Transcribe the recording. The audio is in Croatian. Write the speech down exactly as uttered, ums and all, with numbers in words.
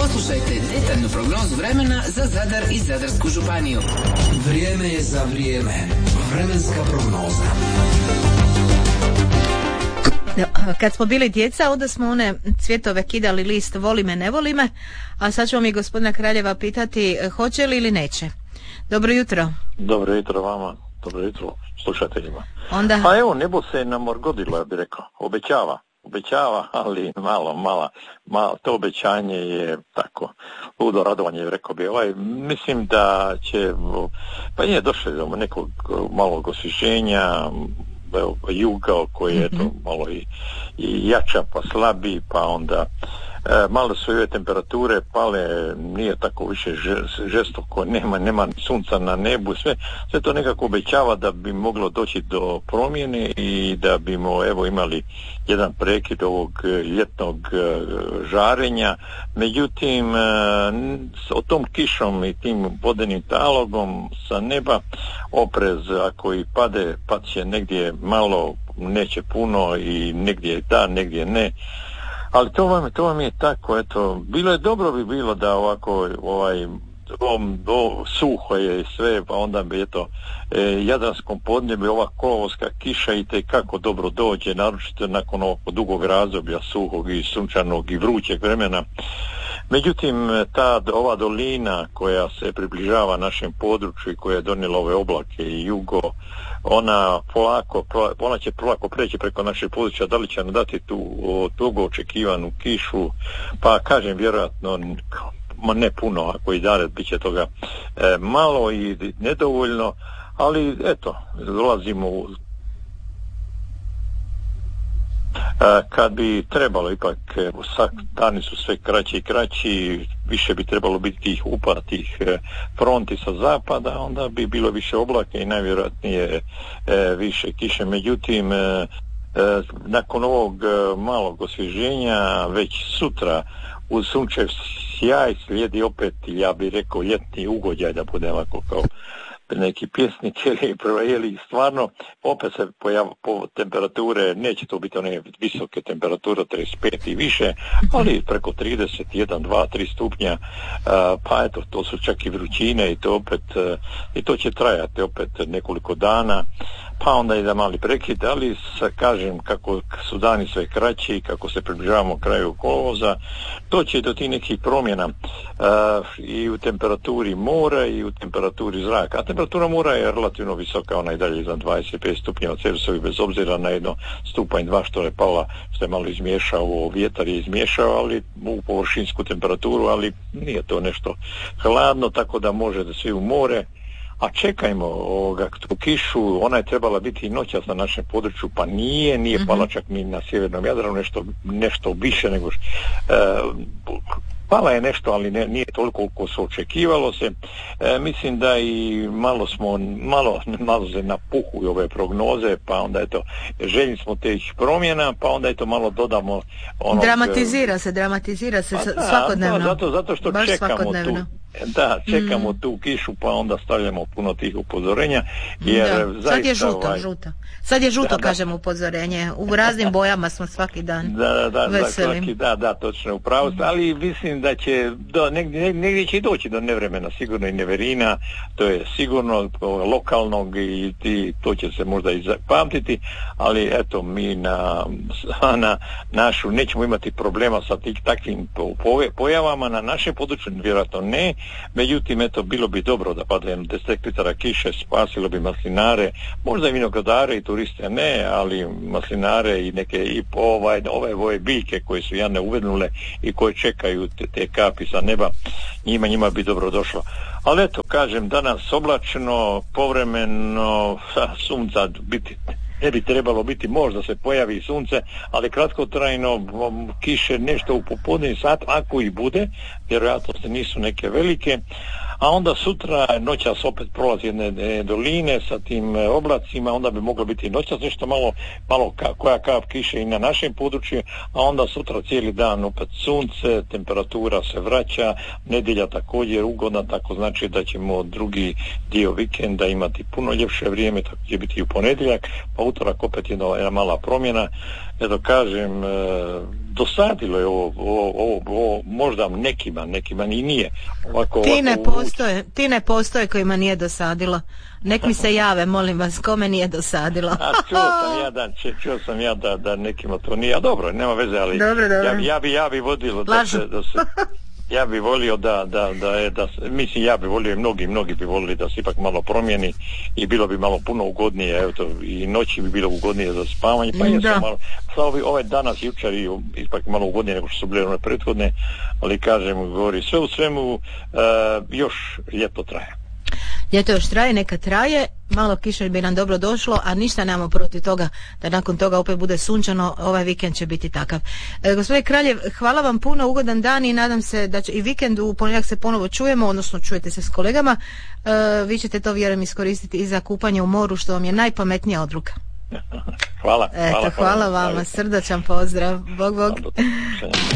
Poslušajte detaljnu prognozu vremena za Zadar i Zadarsku županiju. Vrijeme je za vrijeme. Vremenska prognoza. Kad smo bili djeca, onda smo one cvjetove kidali list voli me, ne voli me, a sad ćemo mi gospodina Kraljeva pitati hoće li ili neće. Dobro jutro. Dobro jutro vama, dobro jutro slušateljima. Onda... Pa evo, nebo se namorgodilo, ja bih rekao, obećava. Obećava, ali malo, malo, malo, to obećanje je tako, ludo radovanje, rekao bi, ovaj, mislim da će, pa je došlo do nekog malog osvježenja, evo, juga koji je to malo i, i jača pa slabiji, pa onda e, malo su ove temperature pale, nije tako više žestoko, nema, nema sunca na nebu, sve, sve to nekako obećava da bi moglo doći do promjene i da bimo evo imali jedan prekid ovog ljetnog žarenja. Međutim, o tom kišom i tim vodenim talogom sa neba oprez, ako i pade, pad će negdje malo, neće puno i negdje da, negdje ne. Ali to vam, to vam je tako, eto, bilo je dobro bi bilo da ovako, ovaj, Om, o, suho je i sve, pa onda bi eto e, jadranskom podneblju ova kolovoska kiša i te kako dobro dođe, naročito nakon ovog dugog razdoblja suhog i sunčanog i vrućeg vremena. Međutim, ta ova dolina koja se približava našem području i koja je donijela ove oblake i jugo, ona polako, ona će polako preći preko našeg područja, da li će nam dati tu dugo očekivanu kišu, pa kažem vjerojatno ma ne puno, ako i dalje bit će toga e, malo i nedovoljno, ali eto, dolazimo u e, kad bi trebalo ipak, dani su sve kraći i kraći, više bi trebalo biti tih upatih e, fronti sa zapada, onda bi bilo više oblaka i najvjerojatnije e, više kiše. Međutim, e, e, nakon ovog e, malog osvježenja, već sutra uz sunčev sjaj slijedi opet, ja bih rekao, ljetni ugođaj, da bude ovako kao neki pjesnik, ili stvarno opet se pojav, po temperature, neće to biti one visoke temperature, trideset pet i više, ali preko trideset jedan, dva, tri stupnja, uh, pa eto, to su čak i vrućine i to opet, uh, i to će trajati opet nekoliko dana, pa onda ide mali prekid, ali sa, kažem, kako su dani sve kraći, kako se približavamo kraju kolovoza, to će do tih nekih promjena uh, i u temperaturi mora i u temperaturi zraka. A temperatura mora je relativno visoka, ona je dalje iznad dvadeset pet stupnjeva Celzijusovih, bez obzira na jedno stupanj dva što je pala, što je malo izmiješao, vjetar je izmiješao, ali u površinsku temperaturu, ali nije to nešto hladno, tako da može da svi u more. A čekajmo ovoga, tu kišu, ona je trebala biti i noćas na našem području, pa nije, nije mm-hmm. pala čak ni na sjevernom Jadranu, nešto, nešto više nego što... E, pala je nešto, ali ne, nije toliko koliko se očekivalo se. E, mislim da i malo smo, malo, malo se napuhuju ove prognoze, pa onda eto, željni smo tih promjena, pa onda eto malo dodamo onog... Dramatizira se, dramatizira se da, svakodnevno. Da, zato, zato što baš čekamo svakodnevno. tu. Da, čekamo mm. tu kišu, pa onda stavljamo puno tih upozorenja. Jer da. Sad je žuto, ovaj... žuto. Sad je žuto, da, kažem, upozorenje. U raznim bojama smo svaki dan. Da, da, da, veselim. Svaki, da, da, točno, upravo mm. ali mislim da će, do, negdje, negdje će i doći do nevremena, sigurno i neverina, to je sigurno lokalnog i ti, to će se možda i zapamtiti, ali eto, mi na, na našu, nećemo imati problema sa tih takvim pojavama, na našem području vjerojatno ne. Međutim, eto, bilo bi dobro da padne deset litara kiše, spasilo bi maslinare, možda i vinogradare i turiste ne, ali maslinare i neke i ovaj, ove, ove biljke koje su jane uvednule i koje čekaju te, te kapi sa neba, njima, njima bi dobro došlo. Ali eto, kažem, danas oblačno, povremeno, sunca biti ne bi trebalo biti, možda se pojavi sunce, ali kratkotrajno kiše nešto u popodnevnim sat, ako i bude, vjerojatno se nisu neke velike, a onda sutra noćas opet prolazi jedne doline sa tim oblacima, onda bi moglo biti noćas nešto malo, malo ka, koja kap kiše i na našem području, a onda sutra cijeli dan opet sunce, temperatura se vraća, nedjelja također ugodna, tako znači da ćemo drugi dio vikenda imati puno ljepše vrijeme, tako će biti i u ponedjeljak, pa utorak opet jedna, jedna mala promjena. Eto kažem, e, dosadilo je ovo, ovo, ovo, ovo možda nekima, nekima i nije. Ovako, ti, ovako, ne postoje, ti ne postoje kojima nije dosadilo. Nek mi se jave, molim vas, kome nije dosadilo. A čuo sam ja da, čuo sam ja da, da nekima to nije, a dobro, nema veze, ali dobro, dobro. Ja, ja bi, ja bi vodilo da se, da se ja bi volio da, da, da je, da, mislim ja bi volio i mnogi, mnogi bi volili da se ipak malo promijeni i bilo bi malo puno ugodnije, evo to, i noći bi bilo ugodnije za spavanje, pa jesu malo, sad ovaj, ovaj danas, jučer i ipak malo ugodnije nego što su bile one prethodne, ali kažem, govori sve u svemu, uh, još ljeto traje. Ljeto još traje, neka traje, malo kiše bi nam dobro došlo, a ništa nemamo protiv toga da nakon toga opet bude sunčano, ovaj vikend će biti takav. E, gospodine Kraljev, hvala vam puno, ugodan dan i nadam se da će i vikend u ponedjeljak se ponovo čujemo, odnosno čujete se s kolegama. E, vi ćete to vjerujem iskoristiti i za kupanje u moru, što vam je najpametnija odluka. Hvala. Eto, hvala, hvala, hvala vama, srdačan pozdrav. Bog, bog.